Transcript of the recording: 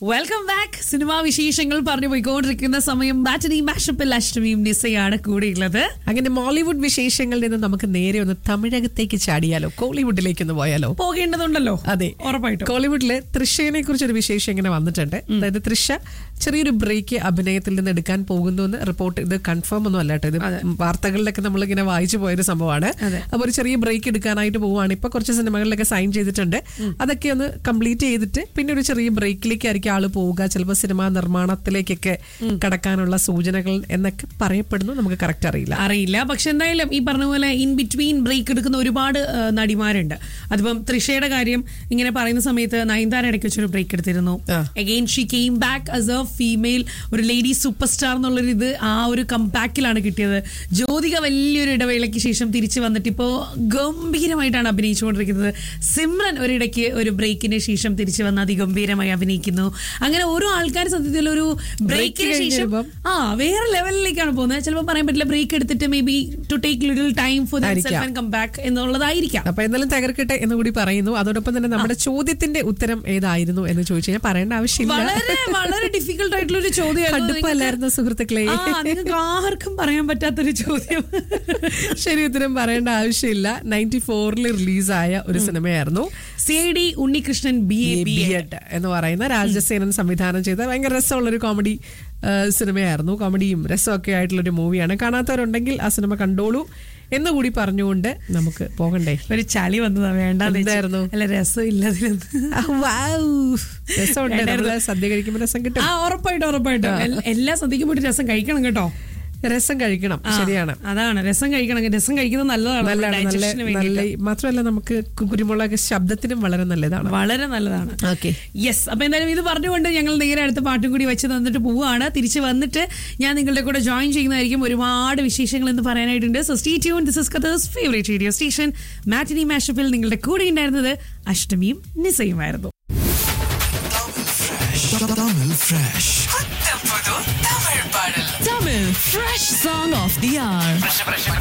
Welcome back. Cinema വിശേഷങ്ങൾ പറഞ്ഞു പോയിക്കൊണ്ടിരിക്കുന്ന സമയം ബാറ്റനി മാഷപ്പിൽ അഷ്ടമിയും നിസയാണ് കൂടെയുള്ളത്. അങ്ങനെ മോളിവുഡ് വിശേഷങ്ങളിൽ നിന്ന് നമുക്ക് നേരെ ഒന്ന് തമിഴകത്തേക്ക് ചാടിയാലോ, കോളിവുഡിലേക്ക് ഒന്ന് പോയാലോ? പോകേണ്ടതുണ്ടല്ലോ. അതെ, ഉറപ്പായിട്ടും. കോളിവുഡിലെ തൃശ്ശയെ കുറിച്ചൊരു വിശേഷം ഇങ്ങനെ വന്നിട്ടുണ്ട്. അതായത് തൃശ്ശ ചെറിയൊരു ബ്രേക്ക് അഭിനയത്തിൽ നിന്ന് എടുക്കാൻ പോകുന്നു എന്ന് റിപ്പോർട്ട്. ഇത് കൺഫേം ഒന്നും അല്ല കേട്ടോ, ഇത് വാർത്തകളിലൊക്കെ നമ്മളിങ്ങനെ വായിച്ചു പോയൊരു സംഭവമാണ്. അപ്പൊ ഒരു ചെറിയ ബ്രേക്ക് എടുക്കാനായിട്ട് പോവുകയാണ്. ഇപ്പൊ കുറച്ച് സിനിമകളിലൊക്കെ സൈൻ ചെയ്തിട്ടുണ്ട്. അതൊക്കെ ഒന്ന് കംപ്ലീറ്റ് ചെയ്തിട്ട് പിന്നെ ഒരു ചെറിയ ബ്രേക്കിലേക്ക് ആയിരിക്കും ആള് പോവുക. ചിലപ്പോൾ സിനിമാ നിർമ്മാണത്തിലേക്കൊക്കെ കടക്കാനുള്ള സൂചനകൾ എന്നൊക്കെ പറയപ്പെടുന്നു. നമുക്ക് കറക്റ്റ് അറിയില്ല. പക്ഷെ എന്തായാലും ഈ പറഞ്ഞ പോലെ ഇൻ ബിറ്റ്വീൻ ബ്രേക്ക് എടുക്കുന്ന ഒരുപാട് നടിമാരുണ്ട്. അതിപ്പം തൃഷയുടെ കാര്യം ഇങ്ങനെ പറയുന്ന സമയത്ത് നയൻതാര ഇടയ്ക്ക് വെച്ചൊരു ബ്രേക്ക് എടുത്തിരുന്നു. Again she came back as A female, ഒരു ലേഡി സൂപ്പർ സ്റ്റാർ എന്നുള്ളൊരു ഇത് ആ ഒരു കംബാക്കിലാണ് കിട്ടിയത്. ജ്യോതിക വലിയൊരു ഇടവേളയ്ക്ക് ശേഷം തിരിച്ചു വന്നിട്ട് ഇപ്പോൾ ഗംഭീരമായിട്ടാണ് അഭിനയിച്ചുകൊണ്ടിരിക്കുന്നത്. സിമ്രൻ ഒരിടയ്ക്ക് ഒരു ബ്രേക്കിന് ശേഷം തിരിച്ചു വന്ന് അതിഗംഭീരമായി അഭിനയിക്കുന്നു. അങ്ങനെ ഓരോ ആൾക്കാർ സത്യത്തിൽ ഒരു ബ്രേക്കിന് ശേഷം വേറെ ലെവലിലേക്കാണ് പോകുന്നത്. ചിലപ്പോൾ പറയാൻ പറ്റില്ല, ബ്രേക്ക് എടുത്തിട്ട് may be to take little time for themself and come back എന്നുള്ളതായിരിക്കാം. അപ്പൊ എന്തായാലും തകർക്കട്ടെ എന്ന് കൂടി പറയുന്നു. അതോടൊപ്പം തന്നെ നമ്മുടെ ചോദ്യത്തിന്റെ ഉത്തരം ഏതായിരുന്നു എന്ന് ചോദിച്ചു കഴിഞ്ഞാൽ പറയേണ്ട ആവശ്യമില്ല. വളരെ ഡിഫിക്കൽട്ട് ആയിട്ടുള്ള ഒരു ചോദ്യമായിരുന്നു സുഹൃത്തുക്കളെ. നിങ്ങൾക്ക് ആർക്കും പറയാൻ പറ്റാത്തൊരു ചോദ്യം. ശരി ഉത്തരം പറയേണ്ട ആവശ്യമില്ല. 94 റിലീസായ ഒരു സിനിമയായിരുന്നു CID ഉണ്ണികൃഷ്ണൻ BA എന്ന് പറയുന്ന രാജസേനൻ സംവിധാനം ചെയ്ത ഭയങ്കര രസമുള്ളൊരു കോമഡി സിനിമയായിരുന്നു. കോമഡിയും രസമൊക്കെ ആയിട്ടുള്ളൊരു മൂവിയാണ്. കാണാത്തവരുണ്ടെങ്കിൽ ആ സിനിമ കണ്ടോളൂ എന്നുകൂടി പറഞ്ഞുകൊണ്ട് നമുക്ക് പോകണ്ടേ. ഒരു ചളി വന്നതാ, വേണ്ടായിരുന്നു. അല്ല, രസമില്ല. രസമുണ്ട്. സദ്യ കഴിക്കുമ്പോൾ രസം കിട്ടും. ഉറപ്പായിട്ടും എല്ലാ സദ്യക്കും പോയിട്ട് രസം കഴിക്കണം കേട്ടോ. രസം കഴിക്കണം, ശരിയാണ്. അതാണ്, രസം കഴിക്കണം. രസം കഴിക്കുന്നത് നല്ലതാണ്. മാത്രമല്ല നമുക്ക് കുരുമുളക് ശബ്ദത്തിനും വളരെ നല്ലതാണ്. Okay, yes. അപ്പൊ എന്തായാലും ഇത് പറഞ്ഞുകൊണ്ട് ഞങ്ങൾ നേരെ അടുത്ത പാട്ടും കൂടി വെച്ച് തന്നിട്ട് പോവുകയാണ്. തിരിച്ച് വന്നിട്ട് ഞാൻ നിങ്ങളുടെ കൂടെ ജോയിൻ ചെയ്യുന്നതായിരിക്കും. ഒരുപാട് വിശേഷങ്ങൾ എന്ന് പറയാനായിട്ടുണ്ട്. So stay tune. This is Qatar's favourite radio station മാറ്റിനി മാഷപ്പിൽ. നിങ്ങളുടെ കൂടെ ഉണ്ടായിരുന്നത് അഷ്ടമിയും നിസയുമായിരുന്നു. Tamil Fresh Song of the Hour.